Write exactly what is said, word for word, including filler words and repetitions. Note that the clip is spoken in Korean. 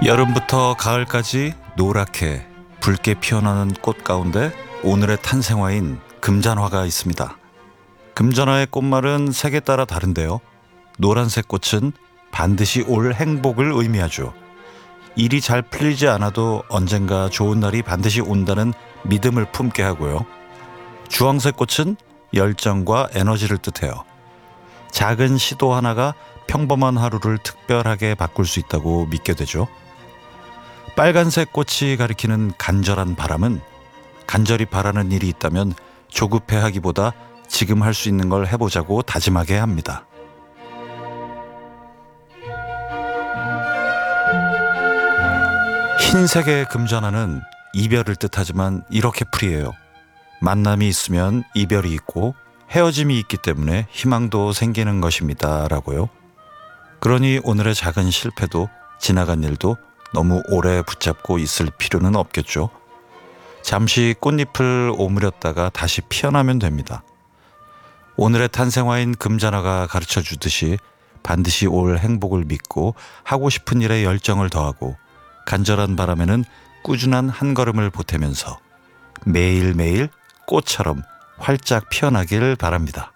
여름부터 가을까지 노랗게 붉게 피어나는 꽃 가운데 오늘의 탄생화인 금잔화가 있습니다. 금잔화의 꽃말은 색에 따라 다른데요. 노란색 꽃은 반드시 올 행복을 의미하죠. 일이 잘 풀리지 않아도 언젠가 좋은 날이 반드시 온다는 믿음을 품게 하고요. 주황색 꽃은 열정과 에너지를 뜻해요. 작은 시도 하나가 평범한 하루를 특별하게 바꿀 수 있다고 믿게 되죠. 빨간색 꽃이 가리키는 간절한 바람은 간절히 바라는 일이 있다면 조급해하기보다 지금 할 수 있는 걸 해보자고 다짐하게 합니다. 흰색의 금잔화는 이별을 뜻하지만 이렇게 풀이해요. 만남이 있으면 이별이 있고 헤어짐이 있기 때문에 희망도 생기는 것입니다 라고요. 그러니 오늘의 작은 실패도 지나간 일도 너무 오래 붙잡고 있을 필요는 없겠죠. 잠시 꽃잎을 오므렸다가 다시 피어나면 됩니다. 오늘의 탄생화인 금잔화가 가르쳐 주듯이 반드시 올 행복을 믿고 하고 싶은 일에 열정을 더하고 간절한 바람에는 꾸준한 한 걸음을 보태면서 매일매일 꽃처럼 활짝 피어나길 바랍니다.